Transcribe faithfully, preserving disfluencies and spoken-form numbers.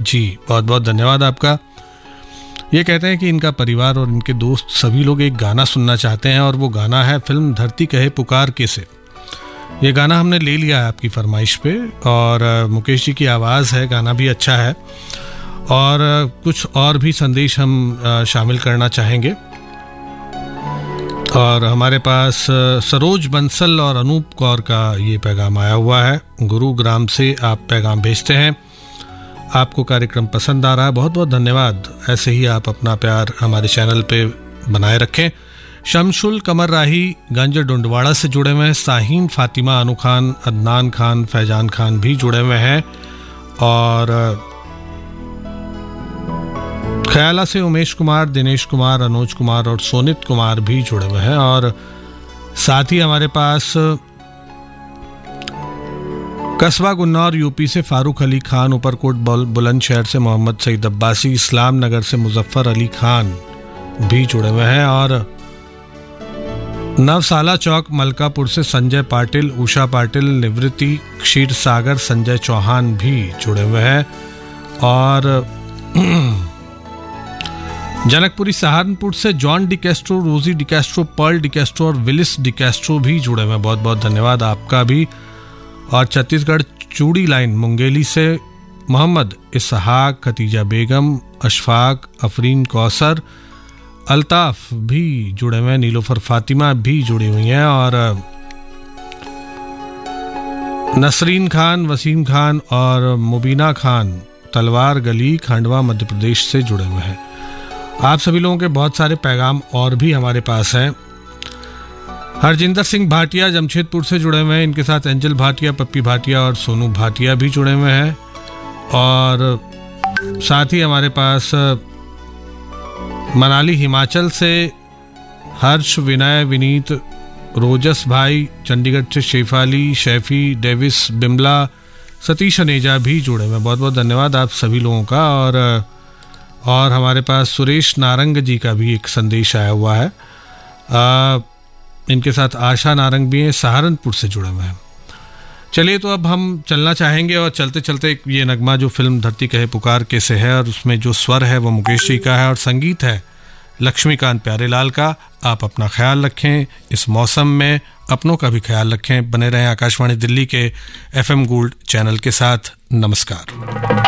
जी, बहुत बहुत धन्यवाद आपका। ये कहते हैं कि इनका परिवार और इनके दोस्त सभी लोग एक गाना सुनना चाहते हैं और वो गाना है फिल्म धरती कहे पुकार के से। ये गाना हमने ले लिया है आपकी फरमाइश पे और मुकेश जी की आवाज़ है, गाना भी अच्छा है और कुछ और भी संदेश हम शामिल करना चाहेंगे। और हमारे पास सरोज बंसल और अनूप कौर का ये पैगाम आया हुआ है। गुरुग्राम से आप पैगाम भेजते हैं, आपको कार्यक्रम पसंद आ रहा है, बहुत बहुत धन्यवाद। ऐसे ही आप अपना प्यार हमारे चैनल पे बनाए रखें। शमशुल कमर राही गंज डुंडवाड़ा से जुड़े हुए हैं। साहीन फातिमा, अनु खान, अदनान खान, फैजान खान भी जुड़े हुए हैं और ख्याला से उमेश कुमार, दिनेश कुमार, अनुज कुमार और सोनित कुमार भी जुड़े हुए हैं। और साथ ही हमारे पास कस्बा गुन्नौर यूपी से फारूक अली खान, ऊपरकोट बुलंदशहर से मोहम्मद सईद अब्बासी, इस्लाम नगर से मुजफ्फर अली खान भी जुड़े हुए हैं और नवसाला चौक मलकापुर से संजय पाटिल, उषा पाटिल, निवृत्ति क्षीर सागर, संजय चौहान भी जुड़े हुए हैं। और जनकपुरी सहारनपुर से जॉन डिकेस्ट्रो, रोजी डिकेस्ट्रो, पर्ल डिकेस्ट्रो और विलिस डिकेस्ट्रो भी जुड़े हुए हैं, बहुत बहुत धन्यवाद आपका भी। और छत्तीसगढ़ चूड़ी लाइन मुंगेली से मोहम्मद इसहाक, खतीजा बेगम, अशफाक, अफरीन कौसर, अल्ताफ भी जुड़े हुए हैं, नीलोफर फातिमा भी जुड़ी हुई हैं और नसरीन खान, वसीम खान और मुबीना खान तलवार गली, खंडवा, मध्य प्रदेश से जुड़े हुए हैं। आप सभी लोगों के बहुत सारे पैगाम और भी हमारे पास हैं। हरजिंदर सिंह भाटिया जमशेदपुर से जुड़े हुए हैं, इनके साथ एंजल भाटिया, पप्पी भाटिया और सोनू भाटिया भी जुड़े हुए हैं। और साथ ही हमारे पास मनाली हिमाचल से हर्ष, विनय, विनीत, रोजस भाई, चंडीगढ़ से शेफाली, शैफी, डेविस, बिमला, सतीश अनेजा भी जुड़े हुए हैं, बहुत बहुत धन्यवाद आप सभी लोगों का। और और हमारे पास सुरेश नारंग जी का भी एक संदेश आया हुआ है। आ, इनके साथ आशा नारंग भी हैं, सहारनपुर से जुड़े हुए हैं। चलिए तो अब हम चलना चाहेंगे और चलते चलते ये नगमा जो फिल्म धरती कहे पुकार के से है और उसमें जो स्वर है वो मुकेश जी का है और संगीत है लक्ष्मीकांत प्यारेलाल का। आप अपना ख्याल रखें, इस मौसम में अपनों का भी ख्याल रखें। बने रहें आकाशवाणी दिल्ली के एफ एम गोल्ड चैनल के साथ। नमस्कार।